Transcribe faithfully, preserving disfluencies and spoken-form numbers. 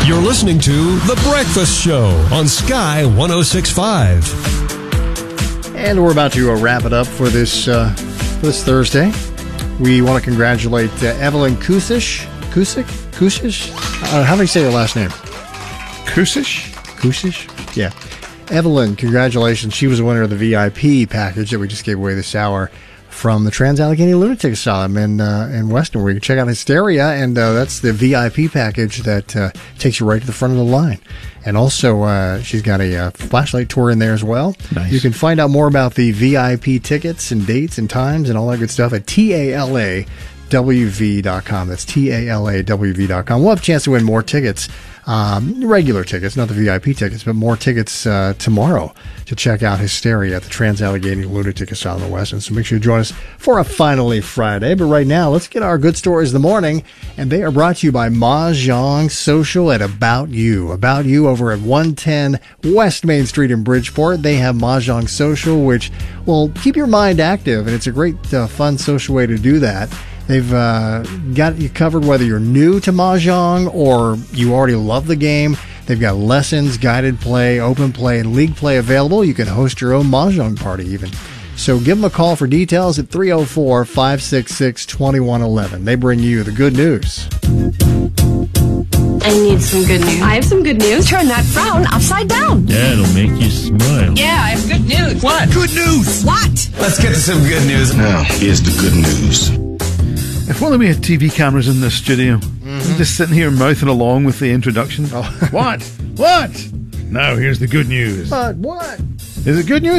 You're listening to The Breakfast Show on Sky one oh six point five. And we're about to uh, wrap it up for this uh, for this Thursday. We want to congratulate uh, Evelyn Kusish. Kusik? Kusish? Uh, how do you say your last name? Kusish? Kusish? Yeah. Evelyn, congratulations. She was a winner of the V I P package that we just gave away this hour from the Trans-Allegheny Lunatic Asylum in, uh, in Weston, where you can check out Hysteria, and uh, that's the V I P package that uh, takes you right to the front of the line. And also, uh, she's got a uh, flashlight tour in there as well. Nice. You can find out more about the V I P tickets and dates and times and all that good stuff at T A L A W V dot com. That's T A L A W V dot com. We'll have a chance to win more tickets, um, regular tickets, not the V I P tickets, but more tickets uh, tomorrow to check out Hysteria at the Trans-Allegheny Lunatic Asylum in Weston. So make sure you join us for a Finally Friday. But right now, let's get our good stories of the morning, and they are brought to you by Mahjong Social at About You. About You over at one ten West Main Street in Bridgeport. They have Mahjong Social, which will keep your mind active, and it's a great, uh, fun social way to do that. They've uh, got you covered whether you're new to Mahjong or you already love the game. They've got lessons, guided play, open play, and league play available. You can host your own Mahjong party even. So give them a call for details at three oh four, five six six, two one one one. They bring you the good news. I need some good news. I have some good news. Turn that frown upside down. That'll make you smile. Yeah, I have good news. What? Good news! What? Let's get to some good news. Now, here's the good news. If only we had T V cameras in this studio. Mm-hmm. I'm just sitting here mouthing along with the introduction. Oh. What? What? Now here's the good news. But what? Is it good news?